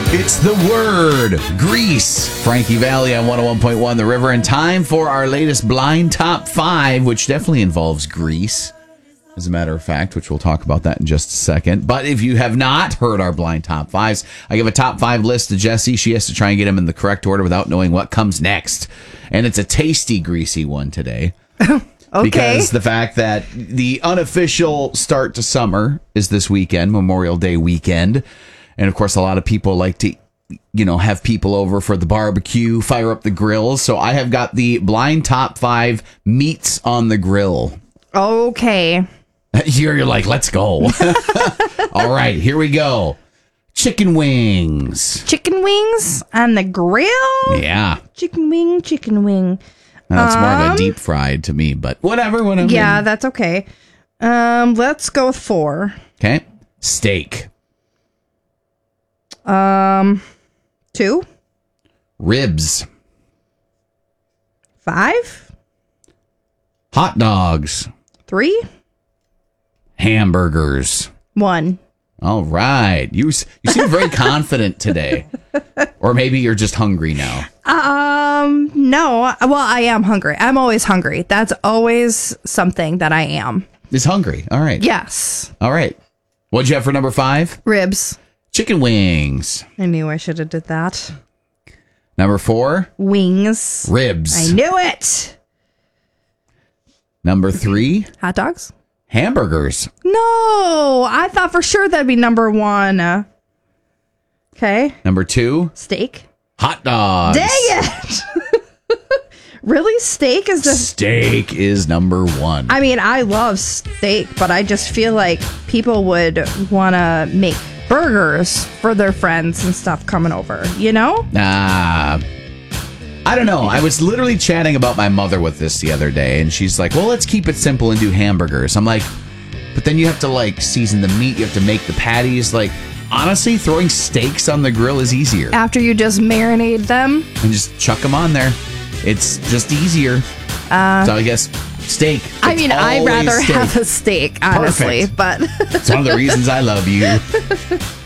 It's the word grease. Frankie Valley on 101.1 The River, and time for our latest blind top 5, which definitely involves grease, as a matter of fact, which we'll talk about that in just a second. But if you have not heard our blind top 5s, I give a top 5 list to Jessie. She has to try and get them in the correct order without knowing what comes next. And it's a tasty, greasy one today. Okay. Because the fact that the unofficial start to summer is this weekend, Memorial Day weekend. And of course, a lot of people like to, have people over for the barbecue, fire up the grills. So I have got the blind top 5 meats on the grill. Okay. You're like, let's go. All right, here we go. Chicken wings. Chicken wings on the grill? Yeah. Chicken wing. Now, it's more of a deep fried to me, but whatever. Yeah, that's okay. Let's go with 4. Okay. Steak. 2. Ribs. 5. Hot dogs. 3. Hamburgers. 1. All right. You seem very confident today. Or maybe you're just hungry now. No. Well, I am hungry. I'm always hungry. That's always something that I am. Is hungry. All right. Yes. All right. What'd you have for number 5? Ribs. Chicken wings. I knew I should have did that. Number 4? Wings. Ribs. I knew it. Number 3? Hot dogs. Hamburgers. No, I thought for sure that'd be number 1. Okay. Number 2? Steak. Hot dogs. Dang it. Really? Steak is the... Steak is number 1. I mean, I love steak, but I just feel like people would want to make burgers for their friends and stuff coming over, I don't know. I was literally chatting about my mother with this the other day, and she's like, well, let's keep it simple and do hamburgers. I'm like, but then you have to, season the meat. You have to make the patties. Honestly, throwing steaks on the grill is easier. After you just marinate them? And just chuck them on there. It's just easier. So I guess steak. I mean, I'd rather steak. have a steak, honestly. Perfect. But it's one of the reasons I love you.